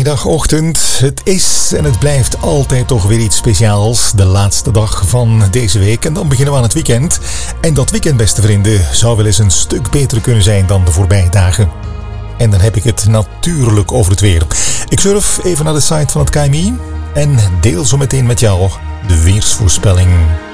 vrijdagochtend. Het is en het blijft altijd toch weer iets speciaals. De laatste dag van deze week en dan beginnen we aan het weekend. En dat weekend, beste vrienden, zou wel eens een stuk beter kunnen zijn dan de voorbije dagen. En dan heb ik het natuurlijk over het weer. Ik surf even naar de site van het KNMI en deel zo meteen met jou de weersvoorspelling.